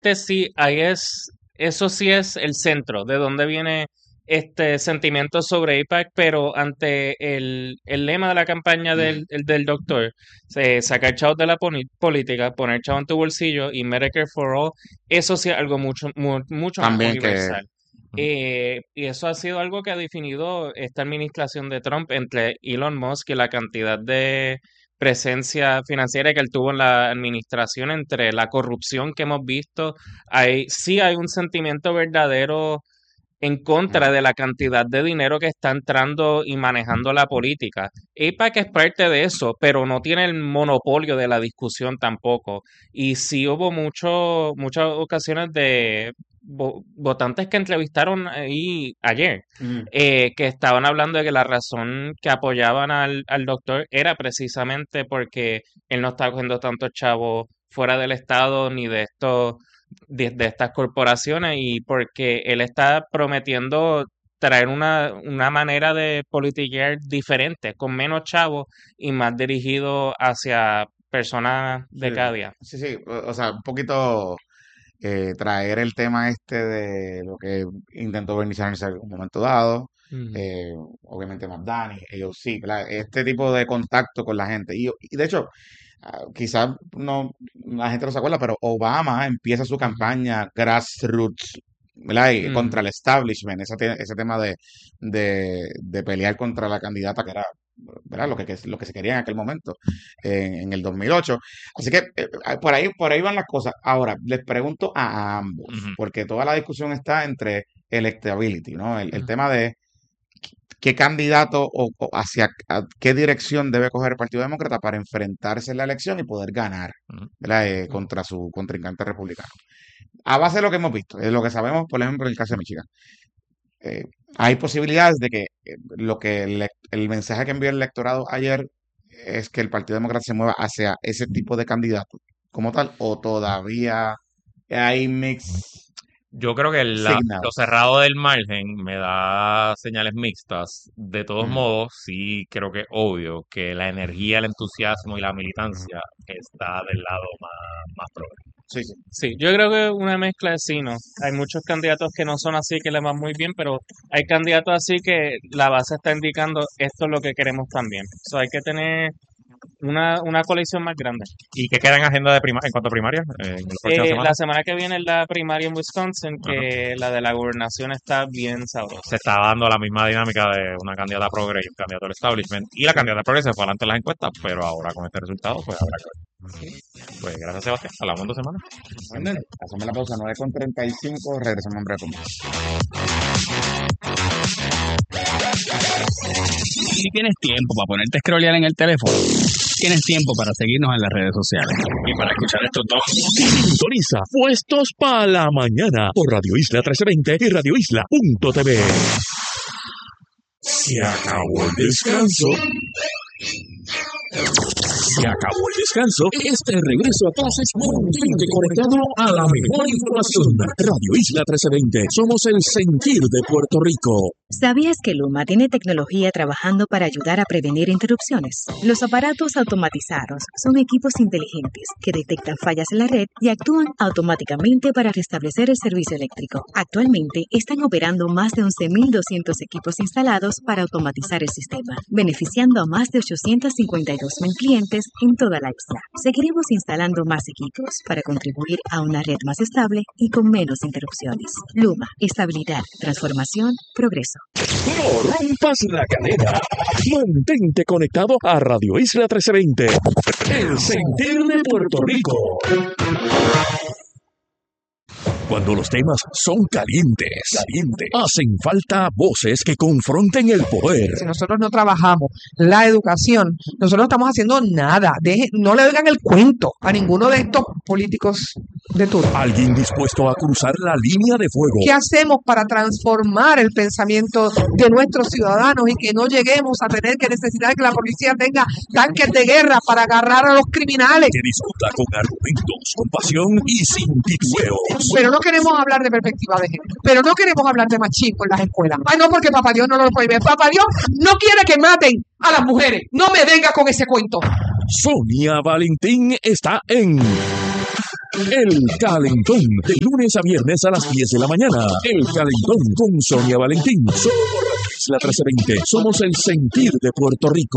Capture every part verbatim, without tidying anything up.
realmente sí, ahí es, eso sí es el centro de donde viene este sentimiento sobre AIPAC, pero ante el, el lema de la campaña del, el del doctor, se sacar chavos de la poni- política, poner chavos en tu bolsillo y Medicare for All, eso sí es algo mucho, mu- mucho más También que... universal. Eh, y eso ha sido algo que ha definido esta administración de Trump entre Elon Musk y la cantidad de presencia financiera que él tuvo en la administración, entre la corrupción que hemos visto. Hay, sí hay un sentimiento verdadero en contra Ujú. de la cantidad de dinero que está entrando y manejando la política. AIPAC es parte de eso, pero no tiene el monopolio de la discusión tampoco. Y sí hubo mucho, muchas ocasiones de vo- votantes que entrevistaron ahí ayer, Ujú. eh, que estaban hablando de que la razón que apoyaban al, al doctor era precisamente porque él no está cogiendo tantos chavos fuera del estado ni de estos de, de estas corporaciones, y porque él está prometiendo traer una, una manera de politiquear diferente, con menos chavos y más dirigido hacia personas de Sí, cada día. sí, sí, o, o sea, un poquito eh, traer el tema este de lo que intentó Bernie Sanders en un momento dado, Ujú. eh, obviamente McDani, ellos sí, ¿verdad? Este tipo de contacto con la gente. Y, y de hecho, ah, quizás no, la gente no se acuerda, pero Obama empieza su Ujú. campaña grassroots, ¿verdad? Y Ujú. contra el establishment, ese, te- ese tema de, de, de pelear contra la candidata que era, ¿verdad? Lo que, que- lo que se quería en aquel momento, en, en el dos mil ocho. Así que eh, eh, por ahí, por ahí van las cosas. Ahora, les pregunto a, a ambos, Ujú. porque toda la discusión está entre electability, ¿no? El, el Ujú. tema de qué candidato o, o hacia a qué dirección debe coger el Partido Demócrata para enfrentarse en la elección y poder ganar, Ujú. ¿verdad? Eh, Ujú. contra su contrincante republicano. A base de lo que hemos visto, de lo que sabemos, por ejemplo, en el caso de Michigan, eh, hay posibilidades de que eh, lo que el, el mensaje que envió el electorado ayer es que el Partido Demócrata se mueva hacia ese tipo de candidato como tal, o todavía hay mixed Yo creo que la- lo signals. cerrado del margen me da señales mixtas. De todos Ujú, modos, sí creo que es obvio que la energía, el entusiasmo y la ujú. militancia está del lado más, más progre. Sí, sí. Sí, yo creo que una mezcla de sí, ¿no? Hay muchos candidatos que no son así, que le van muy bien, pero hay candidatos así que la base está indicando esto es lo que queremos también. So, hay que tener una, una coalición más grande. ¿Y qué queda en agenda de prima en cuanto a primarias eh, en las próximas Eh, la semanas? semana que viene es la primaria en Wisconsin, Ajá. que la de la gobernación está bien sabrosa. Se está dando la misma dinámica de una candidata progre y un candidato al establishment. Y la Sí. candidata progre se fue adelante en las encuestas, pero ahora con este resultado, pues habrá que ver. Pues gracias, Sebastián. Hablamos en dos semanas. Bueno, hacemos la pausa nueve con treinta y cinco, regresamos en breve. Si tienes tiempo para ponerte a scrollear en el teléfono, tienes tiempo para seguirnos en las redes sociales y para escuchar estos dos. Sintoniza Puestos para la Mañana por Radio Isla trece veinte y Radio Isla punto t v. Se acabó el descanso. Se acabó el descanso. Este regreso a clases mantente conectado a la mejor información. Radio Isla trece veinte. Somos el sentir de Puerto Rico. ¿Sabías que Luma tiene tecnología trabajando para ayudar a prevenir interrupciones? Los aparatos automatizados son equipos inteligentes que detectan fallas en la red y actúan automáticamente para restablecer el servicio eléctrico. Actualmente están operando más de once mil doscientos equipos instalados para automatizar el sistema, beneficiando a más de ochocientos cincuenta y dos mil clientes en toda la isla. Seguiremos instalando más equipos para contribuir a una red más estable y con menos interrupciones. Luma, estabilidad, transformación, progreso. No rompas la cadena. Mantente conectado a Radio Isla trece veinte. El sentir de Puerto Rico. Cuando los temas son calientes, calientes, hacen falta voces que confronten el poder. Si nosotros no trabajamos la educación, nosotros no estamos haciendo nada. Deje, no le oigan el cuento a ninguno de estos políticos de turno. Alguien dispuesto a cruzar la línea de fuego. ¿Qué hacemos para transformar el pensamiento de nuestros ciudadanos y que no lleguemos a tener que necesitar que la policía tenga tanques de guerra para agarrar a los criminales? Que discuta con argumentos, con pasión y sin titubeos. Pero no queremos hablar de perspectiva de género. Pero no queremos hablar de machismo en las escuelas. Ay, no, porque Papá Dios no lo prohíbe. Papá Dios no quiere que maten a las mujeres. No me venga con ese cuento. Sonia Valentín está en El Calentón, de lunes a viernes a las diez de la mañana. El Calentón con Sonia Valentín. Solo por Radio Isla trece veinte. Somos el sentir de Puerto Rico.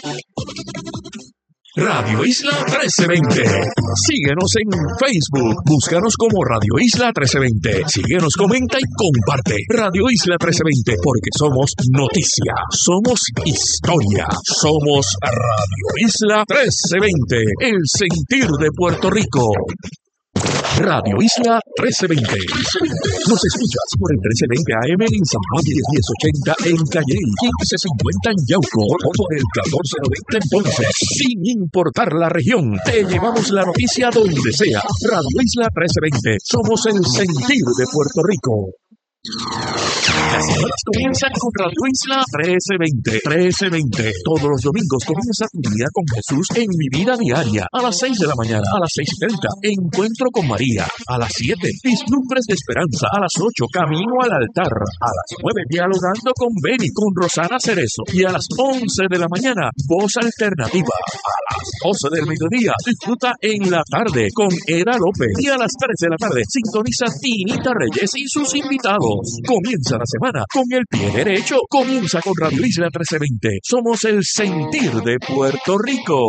Radio Isla trece veinte. Síguenos en Facebook. Búscanos como Radio Isla trece veinte. Síguenos, comenta y comparte. Radio Isla trece veinte, porque somos noticia, somos historia, somos Radio Isla trece veinte. El sentir de Puerto Rico. Radio Isla trece veinte. Nos escuchas por el trece veinte A M en San Juan, diez ochenta en Calley, quince cincuenta en Yauco, o por el catorce noventa en Ponce. Sin importar la región, te llevamos la noticia donde sea. Radio Isla trece veinte. Somos el sentir de Puerto Rico. Las semanas comienzan con Radio Isla trece veinte. trece veinte. Todos los domingos comienza tu día con Jesús en Mi Vida Diaria. A las seis de la mañana, a las seis y treinta, Encuentro con María. A las siete, Vislumbres de Esperanza. A las ocho, Camino al Altar. A las nueve, Dialogando con Beni, con Rosana Cerezo. Y a las once de la mañana, Voz Alternativa. A las doce del mediodía, disfruta En la Tarde con Era López. Y a las tres de la tarde, sintoniza Tinita Reyes y sus invitados. Comienza la semana con el pie derecho. Comienza con Radio Isla trece veinte. Somos el sentir de Puerto Rico.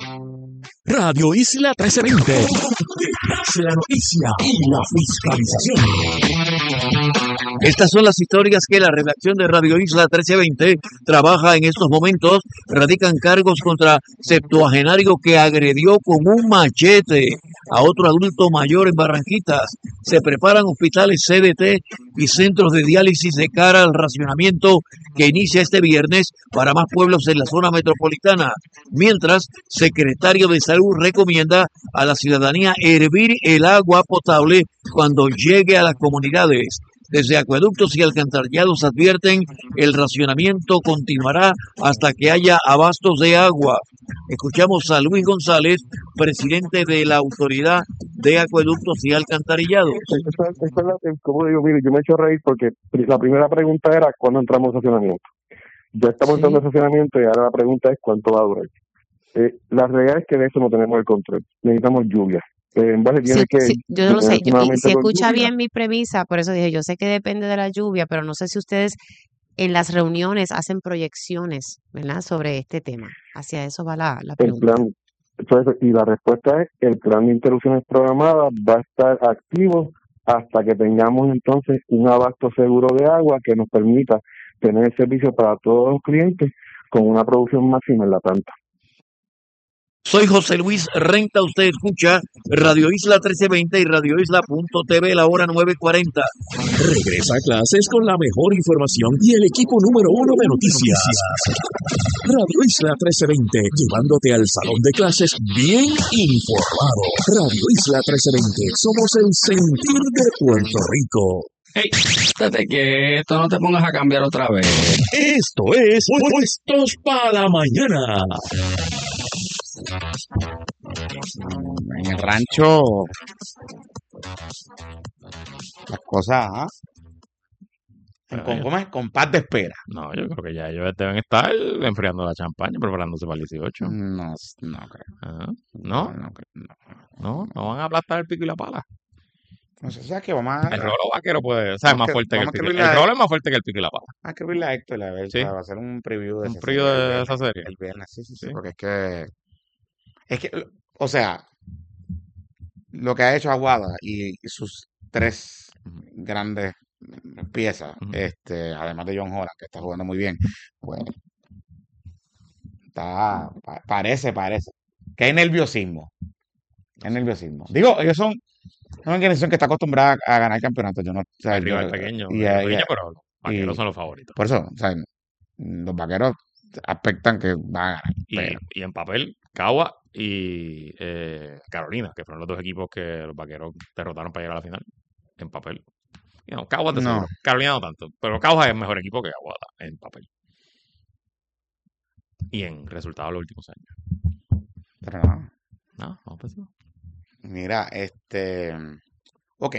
Radio Isla trece veinte. La noticia y la fiscalización. Estas son las historias que la redacción de Radio Isla trece veinte trabaja en estos momentos. Radican cargos contra septuagenario que agredió con un machete a otro adulto mayor en Barranquitas. Se preparan hospitales C D T y centros de diálisis de cara al racionamiento que inicia este viernes para más pueblos en la zona metropolitana. Mientras, secretario de Salud recomienda a la ciudadanía hervir el agua potable cuando llegue a las comunidades. Desde Acueductos y Alcantarillados advierten, el racionamiento continuará hasta que haya abastos de agua. Escuchamos a Luis González, presidente de la Autoridad de Acueductos y Alcantarillados. Eso, eso es la, como digo, mire, yo me he hecho reír porque la primera pregunta era ¿cuándo entramos a estacionamiento? Ya estamos Sí. entrando a estacionamiento y ahora la pregunta es ¿cuánto va a durar? Eh, la realidad es que de eso no tenemos el control. Necesitamos lluvia. Eh, en base tiene Sí, que sí, yo lo sé. tener Yo, y nuevamente si con escucha lluvia. bien mi premisa, por eso dije, yo sé que depende de la lluvia, pero no sé si ustedes en las reuniones hacen proyecciones, ¿verdad?, sobre este tema. Hacia eso va la, la El pregunta. plan, entonces, y la respuesta es el plan de interrupciones programadas va a estar activo hasta que tengamos entonces un abasto seguro de agua que nos permita tener el servicio para todos los clientes con una producción máxima en la planta. Soy José Luis Renta, usted escucha Radio Isla trece veinte y Radio Isla punto T V, la hora nueve cuarenta. Regresa a clases con la mejor información y el equipo número uno de noticias. Radio Isla trece veinte, llevándote al salón de clases bien informado. Radio Isla trece veinte, somos el sentir de Puerto Rico. Hey, estate quieto, no te pongas a cambiar otra vez. Esto es Puestos para la Mañana. En el rancho, las cosas, ¿ah? En con, ¿cómo es? Con paz de espera. No, yo creo que ya ellos deben estar enfriando la champaña, preparándose para el dieciocho. No, no creo. Ajá. No, ¿No? no, creo, no. No, no van a aplastar el pico y la pala. No sé, o sea que vamos a, El rolo vaquero puede, o sea, es Vamos más que- fuerte que el vamos a pico. escribirle El a- rolo es más fuerte que el pico y la pala. a escribirle a Héctor a ver, Sí. para hacer un preview de Un esa preview serie el de viernes, esa serie. el viernes, sí, sí, sí, Sí. porque es que, es que, o sea, lo que ha hecho Aguada y, y sus tres Ujú. grandes piezas, Ujú. este, además de John Holland, que está jugando muy bien, pues, está, pa- parece, parece, que hay nerviosismo, hay nerviosismo. Digo, ellos son una organización que está acostumbrada a ganar campeonatos, yo no, o sea, El rival yo- pequeño, y, el a- y pequeño, a- pero los vaqueros y- son los favoritos. por eso, o sea, los vaqueros aspectan que van a ganar, Y, pero y en papel, Cagua y eh, Carolina, que fueron los dos equipos que los vaqueros derrotaron para llegar a la final. En papel. Y no, Caguas de No. seguro. Carolina no tanto. Pero Caguas es mejor equipo que Aguada en papel. Y en resultados los últimos años. pero no. No, no, pues no. Mira, este, ok,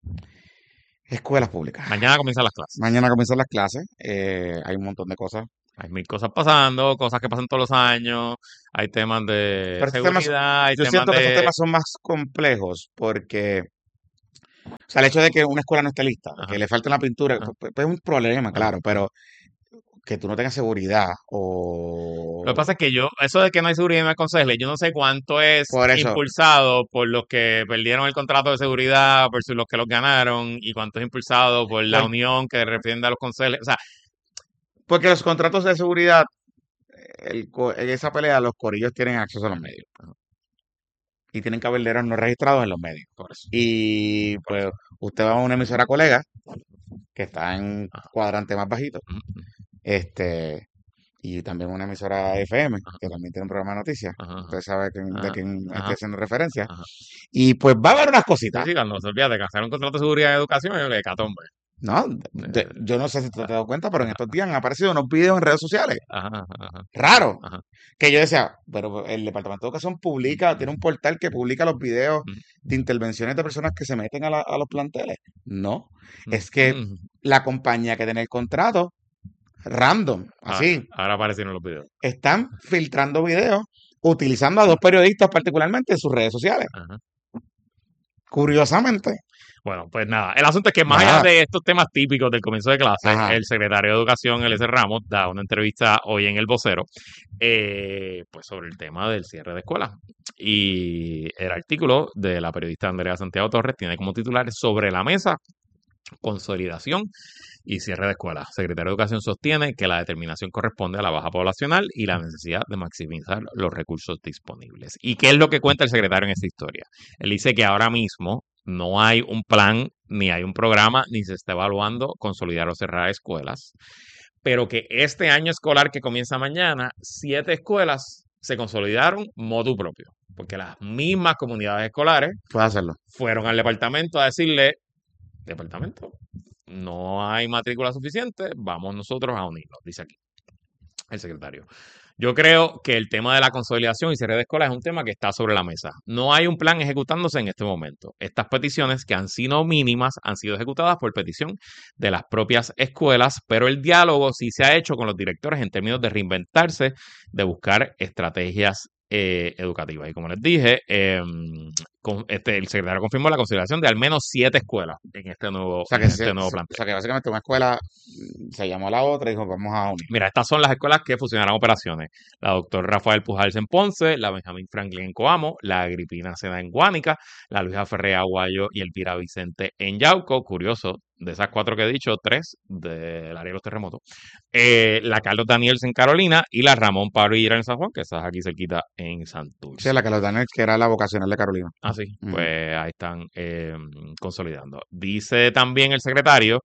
escuelas públicas. Mañana comienzan las clases. Mañana comienzan las clases, eh, hay un montón de cosas Hay mil cosas pasando, cosas que pasan todos los años, hay temas de Pero estos temas, seguridad, hay yo temas siento que estos de... temas son más complejos porque, o sea, el hecho de que una escuela no esté lista, Ajá, que le falta una pintura, ajá, pues, pues es un problema, ajá, claro, ajá. pero que tú no tengas seguridad Lo que o pasa es que yo, eso de que no hay seguridad en el Consejo, yo no sé cuánto es por eso, impulsado por los que perdieron el contrato de seguridad versus los que los ganaron y cuánto es impulsado por la por- unión que defiende a los consejos. O sea, porque los contratos de seguridad, el co- en esa pelea los corillos tienen acceso a los medios y tienen caballeros no registrados en los medios. por eso, Y por pues eso. usted va a una emisora colega que está en Ajá, cuadrante más bajito, ujú, ujú, este, y también una emisora F M, ajá, que también tiene un programa de noticias. ajá, ajá, Usted sabe quién- de ajá, quién estoy ajá, haciendo referencia. ajá. Y pues va a haber unas Sí, cositas. sí, cuando se olvida de que hacer un contrato de seguridad y educación es de catombe. No, de- yo no sé si tú te has dado cuenta, pero en estos días han aparecido unos videos en redes sociales Ajá, ajá, ajá, raros. ajá, Que yo decía, pero el Departamento de Educación publica, tiene un portal que publica los videos ujú, de intervenciones de personas que se meten a, la- a los planteles. No, ujú, es que ujú. la compañía que tiene el contrato, random, Ah, así, ahora aparecieron los videos. están filtrando videos utilizando a dos periodistas particularmente en sus redes sociales. Ajá. Curiosamente. Bueno, pues nada, el asunto es que más allá Nada. de estos temas típicos del comienzo de clase, Ajá. el secretario de Educación, Eliezer Ramos, da una entrevista hoy en El Vocero, eh, pues sobre el tema del cierre de escuelas. Y el artículo de la periodista Andrea Santiago Torres tiene como titular Sobre la mesa, consolidación y cierre de escuelas. El secretario de Educación sostiene que la determinación corresponde a la baja poblacional y la necesidad de maximizar los recursos disponibles. ¿Y qué es lo que cuenta el secretario en esta historia? Él dice que ahora mismo no hay un plan, ni hay un programa, ni se está evaluando consolidar o cerrar escuelas, pero que este año escolar que comienza mañana, siete escuelas se consolidaron motu propio, porque las mismas comunidades escolares Puede hacerlo. fueron al departamento a decirle, departamento, no hay matrícula suficiente, vamos nosotros a unirnos, dice aquí el secretario. Yo creo que el tema de la consolidación y cierre de escuelas es un tema que está sobre la mesa. No hay un plan ejecutándose en este momento. Estas peticiones, que han sido mínimas, han sido ejecutadas por petición de las propias escuelas, pero el diálogo sí se ha hecho con los directores en términos de reinventarse, de buscar estrategias eh, educativas. Y como les dije, eh, con, este, el secretario confirmó la consolidación de al menos siete escuelas en este nuevo, O sea, en que, este se- nuevo se- plantel. o sea, que básicamente una escuela mm, se llamó a la otra y dijo, vamos a unir. Mira, estas son las escuelas que fusionarán operaciones. La doctor Rafael Pujals en Ponce, la Benjamín Franklin en Coamo, la Agripina Seda en Guánica, la Luisa Ferré Aguayo y Elvira Vicente en Yauco. Curioso, de esas cuatro que he dicho, tres del área de los terremotos. Eh, la Carlos Daniels en Carolina y la Ramón Pablo Higuera en San Juan, que estás aquí cerquita en Sí, Santurce. la que los Daniels, que era la vocacional de Carolina. Ah, sí, Ujú. pues ahí están eh, consolidando. Dice también el secretario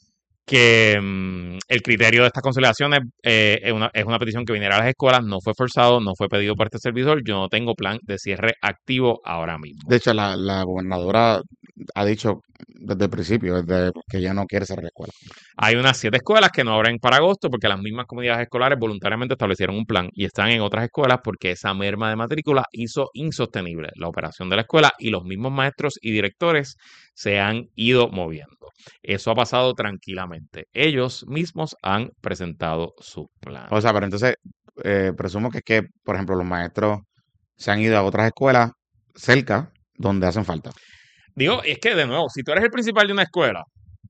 que mm, el criterio de estas consolidaciones eh, es, una, es una petición que viniera a las escuelas, no fue forzado, no fue pedido por este servidor, yo no tengo plan de cierre activo ahora mismo. De hecho, la, la gobernadora ha dicho desde el principio desde que ella no quiere cerrar la escuela. Hay unas siete escuelas que no abren para agosto porque las mismas comunidades escolares voluntariamente establecieron un plan y están en otras escuelas porque esa merma de matrícula hizo insostenible la operación de la escuela y los mismos maestros y directores se han ido moviendo. Eso ha pasado tranquilamente. Ellos mismos han presentado sus planes. O sea, pero entonces, eh, presumo que es que, por ejemplo, los maestros se han ido a otras escuelas cerca donde hacen falta. Digo, es que de nuevo, si tú eres el principal de una escuela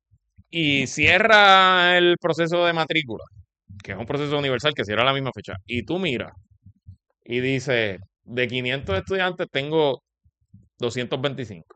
y cierra el proceso de matrícula, que es un proceso universal que cierra a la misma fecha, y tú miras y dices, de quinientos estudiantes tengo doscientos veinticinco.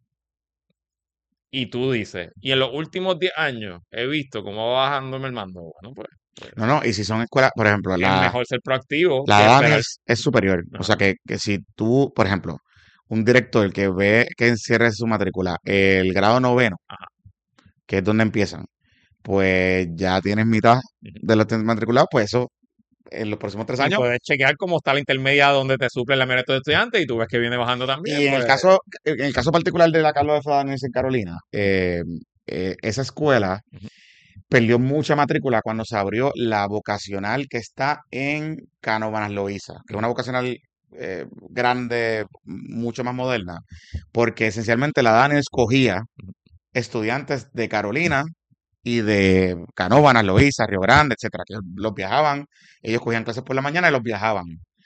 Y tú dices, y en los últimos diez años he visto cómo va bajando el mando. Bueno, pues, pues, No, no, y si son escuelas, por ejemplo, es la, mejor ser proactivo la que esperar. Daniels es superior. O sea, Ajá. que, que si tú, por ejemplo, un director que ve que encierre su matrícula el grado noveno, Ajá. que es donde empiezan, pues ya tienes mitad Ujú. de los matriculados, pues eso en los próximos tres Y años. puedes chequear cómo está la intermedia donde te suple la mayoría de estudiantes y tú ves que viene bajando también. Y en el Pues, caso, en el caso particular de la Carlos F. Daniels en Carolina, eh, eh, esa escuela ujú. perdió mucha matrícula cuando se abrió la vocacional que está en Canóvanas Loíza, que es una vocacional eh, grande, mucho más moderna, porque esencialmente la Daniels cogía Ujú. estudiantes de Carolina y de Canóvanas, Loíza, Río Grande, etcétera, que los viajaban, ellos cogían clases por la mañana y los viajaban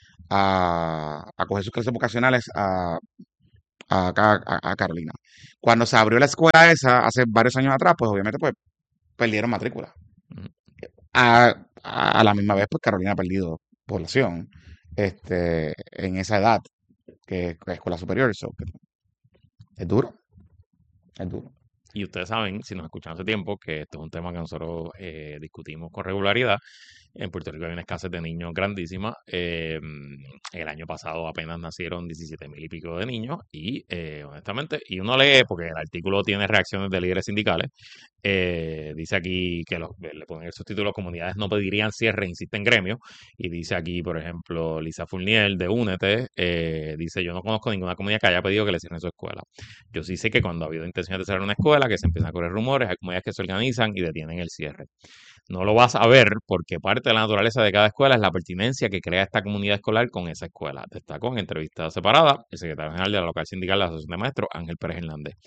a, a coger sus clases vocacionales a, a, acá, a, a Carolina. Cuando se abrió la escuela esa hace varios años atrás, pues obviamente pues perdieron matrícula. Ujú. A, a, a la misma vez, pues Carolina ha perdido población este, en esa edad, que es escuela superior. So, que es duro, es duro. Y ustedes saben, si nos escuchan hace tiempo, que esto es un tema que nosotros eh, discutimos con regularidad. En Puerto Rico hay una escasez de niños grandísima. Eh, el año pasado apenas nacieron diecisiete mil y pico de niños. Y eh, honestamente, y uno lee, porque el artículo tiene reacciones de líderes sindicales, eh, dice aquí que los, le ponen el subtítulo: comunidades no pedirían cierre, insisten gremios. Y dice aquí, por ejemplo, Lisa Fournier de Únete, eh, dice: yo no conozco ninguna comunidad que haya pedido que le cierren su escuela. Yo sí sé que cuando ha habido intenciones de cerrar una escuela, que se empiezan a correr rumores, hay comunidades que se organizan y detienen el cierre. No lo vas a ver porque parte de la naturaleza de cada escuela es la pertinencia que crea esta comunidad escolar con esa escuela. Destacó en entrevista separada el secretario general de la local sindical de la Asociación de Maestros, Ángel Pérez Hernández.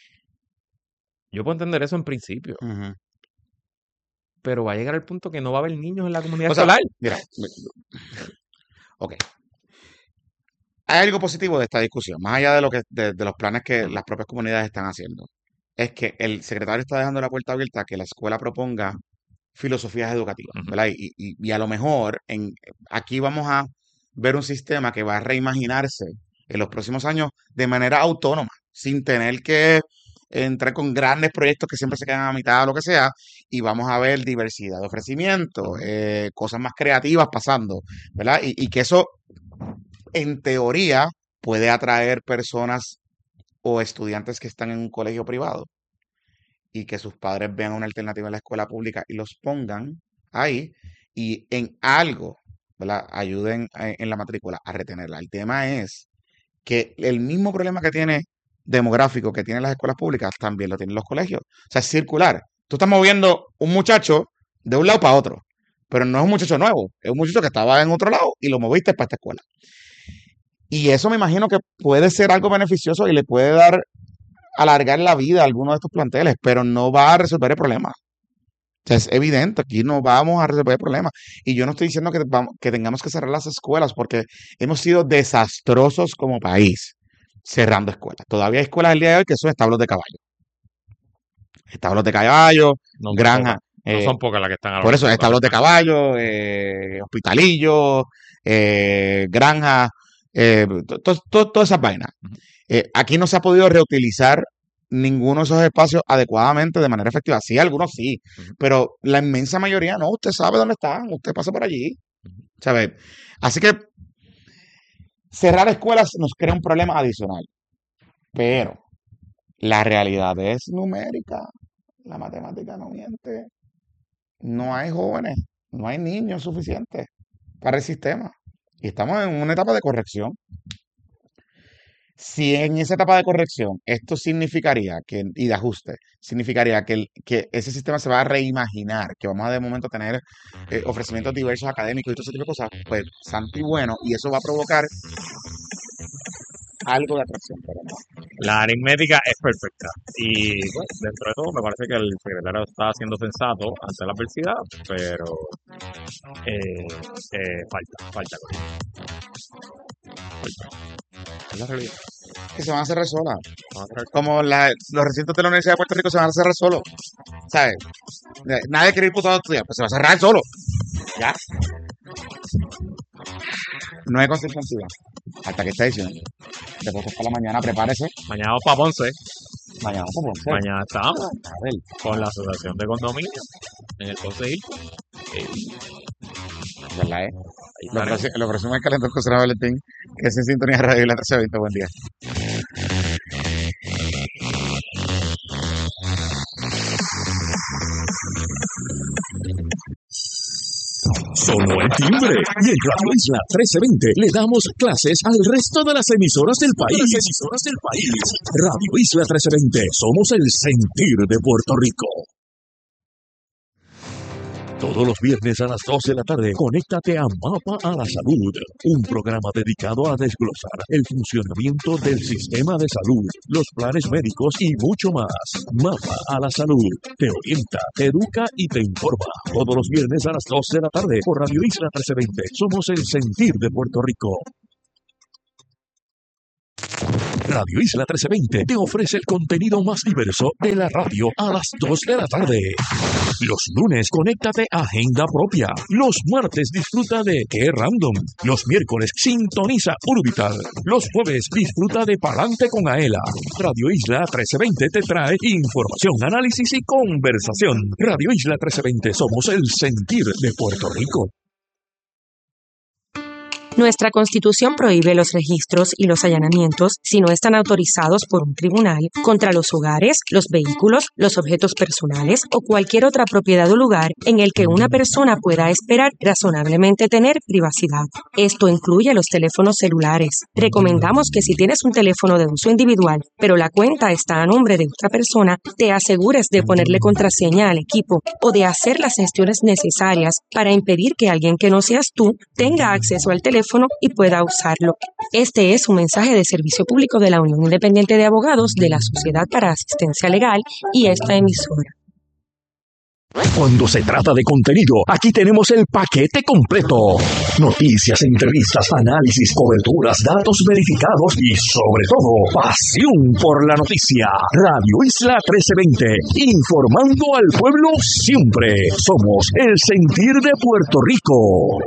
Yo puedo entender eso en principio, Ujú. pero va a llegar el punto que no va a haber niños en la comunidad O sea, escolar. mira, ok. Hay algo positivo de esta discusión, más allá de lo que de, de los planes que las propias comunidades están haciendo. Es que el secretario está dejando la puerta abierta a que la escuela proponga filosofías educativas, Ujú. ¿verdad? Y, y- y a lo mejor en, aquí vamos a ver un sistema que va a reimaginarse en los próximos años de manera autónoma, sin tener que entrar con grandes proyectos que siempre se quedan a mitad o lo que sea, y vamos a ver diversidad de ofrecimientos, Ujú. eh, cosas más creativas pasando, ¿verdad? Y, y que eso, en teoría, puede atraer personas o estudiantes que están en un colegio privado y que sus padres vean una alternativa en la escuela pública y los pongan ahí y en algo, ¿verdad? Ayuden en, en la matrícula a retenerla. El tema es que el mismo problema que tiene demográfico que tienen las escuelas públicas también lo tienen los colegios. O sea, es circular. Tú estás moviendo un muchacho de un lado para otro, pero no es un muchacho nuevo, es un muchacho que estaba en otro lado y lo moviste para esta escuela. Y eso me imagino que puede ser algo beneficioso y le puede dar alargar la vida a alguno de estos planteles, pero no va a resolver el problema. O sea, es evidente, aquí no vamos a resolver el problema. Y yo no estoy diciendo que, vamos, que tengamos que cerrar las escuelas, porque hemos sido desastrosos como país cerrando escuelas. Todavía hay escuelas el día de hoy que son establos de caballo. Establos de caballo, No son granja. pocas, no eh, son pocas las que están a la por eso, orden establos de pública. caballo, eh, hospitalillos, eh, granjas, eh, to- to- to- todas esas vainas. Ujú. Eh, aquí no se ha podido reutilizar ninguno de esos espacios adecuadamente de manera efectiva. Sí, algunos sí, Ujú. pero la inmensa mayoría no. Usted sabe dónde están, usted pasa por allí, Ujú. ¿sabe? Así que cerrar escuelas nos crea un problema adicional, pero la realidad es numérica. La matemática no miente. No hay jóvenes, no hay niños suficientes para el sistema. Y estamos en una etapa de corrección. Si en esa etapa de corrección esto significaría que, y de ajuste, significaría que, el- que ese sistema se va a reimaginar, que vamos a de momento tener eh, ofrecimientos diversos académicos y todo ese tipo de cosas, pues santo y bueno, y eso va a provocar algo de atracción, pero no. La aritmética es perfecta. Y bueno, dentro de todo, me parece que el secretario está siendo sensato ante la adversidad, pero eh, eh, falta, falta cosita. Falta. Es la realidad. Que se van a cerrar solas. Vamos a traer- Como la- los recintos de la Universidad de Puerto Rico se van a cerrar solos. ¿Sabes? Nadie quiere ir puto a estudiar, pues se va a cerrar solo. Ya. No hay consistencia. Hasta que esta edición. Después para la mañana, prepárese. Mañana vamos para Ponce. Mañana vamos a Ponce. Mañana estamos A ver. con la asociación de condominios en el Ponce Hilton. Eh, ¿Verdad, eh? ahí Lo, estaremos. próximo- lo próximo es el calentón con Sara Valentín, que es en sintonía de Radio Isla trece veinte. Buen día. Sonó el timbre y en Radio Isla trece veinte le damos clases al resto de las emisoras del país. Las emisoras del país. Radio Isla trece veinte, somos el sentir de Puerto Rico. Todos los viernes a las dos de la tarde, conéctate a Mapa a la Salud, un programa dedicado a desglosar el funcionamiento del sistema de salud, los planes médicos y mucho más. Mapa a la Salud te orienta, te educa y te informa. Todos los viernes a las dos de la tarde por Radio Isla trece veinte. Somos el sentir de Puerto Rico. Radio Isla trece veinte te ofrece el contenido más diverso de la radio a las dos de la tarde. Los lunes, conéctate a Agenda Propia. Los martes, disfruta de Qué Random. Los miércoles, sintoniza Urbital. Los jueves, disfruta de Palante con Aela. Radio Isla trece veinte te trae información, análisis y conversación. Radio Isla trece veinte, somos el sentir de Puerto Rico. Nuestra Constitución prohíbe los registros y los allanamientos si no están autorizados por un tribunal contra los hogares, los vehículos, los objetos personales o cualquier otra propiedad o lugar en el que una persona pueda esperar razonablemente tener privacidad. Esto incluye los teléfonos celulares. Recomendamos que si tienes un teléfono de uso individual, pero la cuenta está a nombre de otra persona, te asegures de ponerle contraseña al equipo o de hacer las gestiones necesarias para impedir que alguien que no seas tú tenga acceso al teléfono y pueda usarlo. Este es un mensaje de servicio público de la Unión Independiente de Abogados de la Sociedad para Asistencia Legal y esta emisora. Cuando se trata de contenido, aquí tenemos el paquete completo. Noticias, entrevistas, análisis, coberturas, datos verificados y, sobre todo, pasión por la noticia. Radio Isla trece veinte, informando al pueblo siempre. Somos el sentir de Puerto Rico.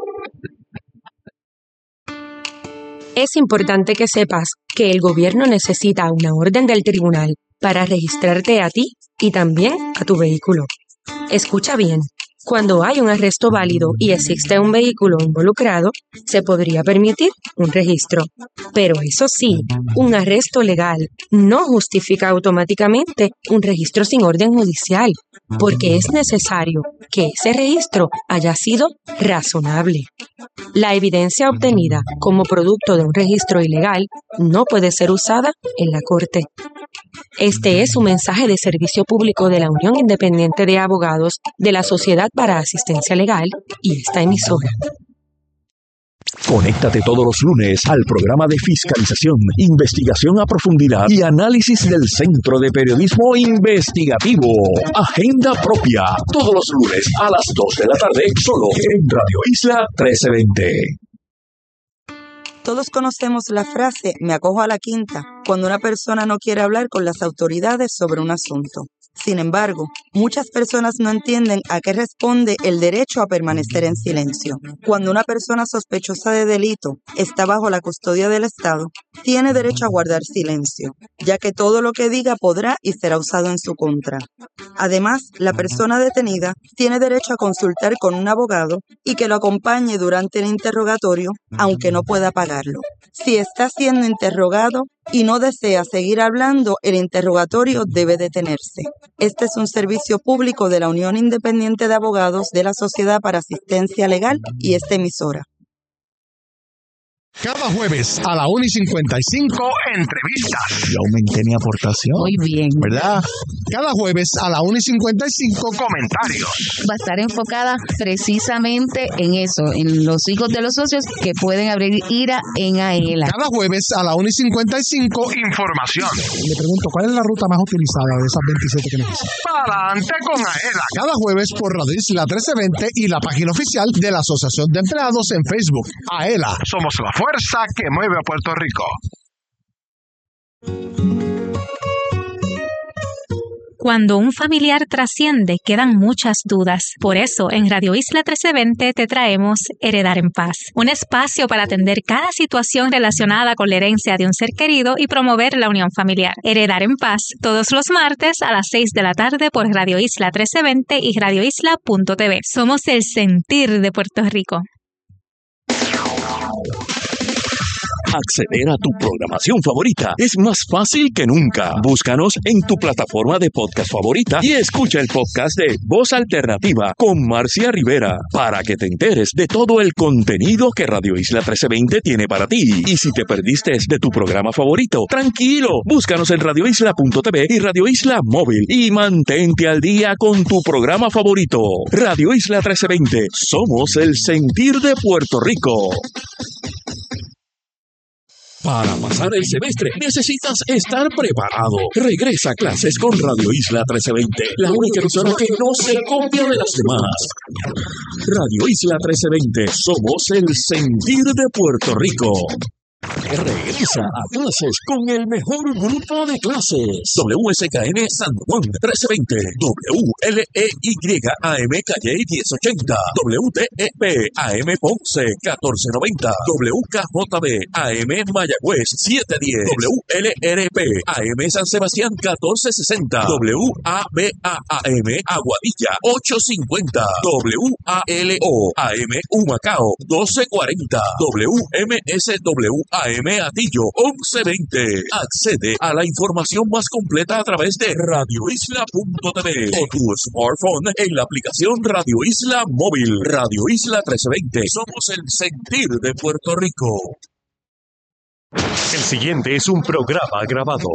Es importante que sepas que el gobierno necesita una orden del tribunal para registrarte a ti y también a tu vehículo. Escucha bien, cuando hay un arresto válido y existe un vehículo involucrado, se podría permitir un registro. Pero eso sí, un arresto legal no justifica automáticamente un registro sin orden judicial, porque es necesario que ese registro haya sido razonable. La evidencia obtenida como producto de un registro ilegal no puede ser usada en la corte. Este es un mensaje de servicio público de la Unión Independiente de Abogados de la Sociedad para Asistencia Legal y esta emisora. Conéctate todos los lunes al programa de fiscalización, investigación a profundidad y análisis del Centro de Periodismo Investigativo. Agenda Propia, todos los lunes a las dos de la tarde, solo en Radio Isla trece veinte. Todos conocemos la frase "me acojo a la quinta" cuando una persona no quiere hablar con las autoridades sobre un asunto. Sin embargo, muchas personas no entienden a qué responde el derecho a permanecer en silencio. Cuando una persona sospechosa de delito está bajo la custodia del Estado, tiene derecho a guardar silencio, ya que todo lo que diga podrá y será usado en su contra. Además, la persona detenida tiene derecho a consultar con un abogado y que lo acompañe durante el interrogatorio, aunque no pueda pagarlo. Si está siendo interrogado y no desea seguir hablando, el interrogatorio debe detenerse. Este es un servicio público de la Unión Independiente de Abogados de la Sociedad para Asistencia Legal y esta emisora. Cada jueves a la una y cincuenta y cinco, entrevistas. Yo aumenté mi aportación. Muy bien. ¿Verdad? Cada jueves a la una y cincuenta y cinco, comentarios. Va a estar enfocada precisamente en eso, en los hijos de los socios que pueden abrir IRA en AELA. Cada jueves a la una y cincuenta y cinco, información. Le pregunto, ¿cuál es la ruta más utilizada de esas veintisiete que necesitan? Adelante con AELA. Cada jueves por Radio Isla trece veinte y la página oficial de la Asociación de Empleados en Facebook. AELA, somos la fuerza que mueve a Puerto Rico. Cuando un familiar trasciende, quedan muchas dudas. Por eso, en Radio Isla trece veinte te traemos Heredar en Paz, un espacio para atender cada situación relacionada con la herencia de un ser querido y promover la unión familiar. Heredar en Paz, todos los martes a las seis de la tarde por Radio Isla trece veinte y radio isla punto t v. Somos el sentir de Puerto Rico. Acceder a tu programación favorita es más fácil que nunca. Búscanos en tu plataforma de podcast favorita y escucha el podcast de Voz Alternativa con Marcia Rivera para que te enteres de todo el contenido que Radio Isla trece veinte tiene para ti. Y si te perdiste de tu programa favorito, tranquilo, búscanos en radio isla punto t v y Radio Isla Móvil y mantente al día con tu programa favorito. Radio Isla trece veinte, somos el sentir de Puerto Rico. Para pasar el semestre necesitas estar preparado. Regresa a clases con Radio Isla trece veinte, la única emisora que no se copia de las demás. Radio Isla trece veinte, somos el sentir de Puerto Rico. Regresa a clases con el mejor grupo de clases. W S K N San Juan trece veinte, W L E Y A M Calle diez ochenta, W T E P A M Ponce catorce noventa, W K J B A M Mayagüez siete diez, W L R P A M San Sebastián catorce sesenta, W A B A A M Aguadilla ocho cincuenta, W A L O A M Humacao doce cuarenta, W M S W A M Atillo once veinte. Accede a la información más completa a través de radio isla punto t v o tu smartphone en la aplicación Radio Isla Móvil. Radio Isla trece veinte. Somos el sentir de Puerto Rico. El siguiente es un programa grabado.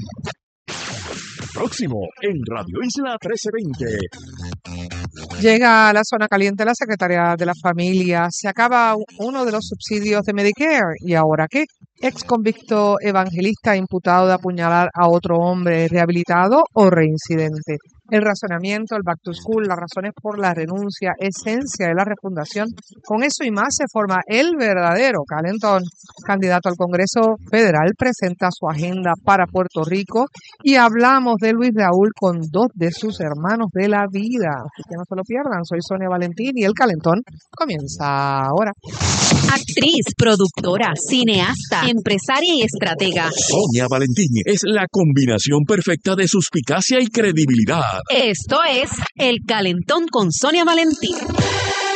Próximo en Radio Isla trece veinte. Llega a la zona caliente la Secretaría de la Familia. Se acaba uno de los subsidios de Medicare. ¿Y ahora qué? Ex convicto evangelista imputado de apuñalar a otro hombre, rehabilitado o reincidente. El razonamiento, el back to school, las razones por la renuncia, esencia de la refundación. Con eso y más se forma el verdadero calentón. Candidato al Congreso Federal presenta su agenda para Puerto Rico y hablamos de Luis Raúl con dos de sus hermanos de la vida. Así que no se lo pierdan. Soy Sonia Valentín y el calentón comienza ahora. Actriz, productora, cineasta, empresaria y estratega. Sonia Valentín es la combinación perfecta de suspicacia y credibilidad. Esto es El Calentón con Sonia Valentín.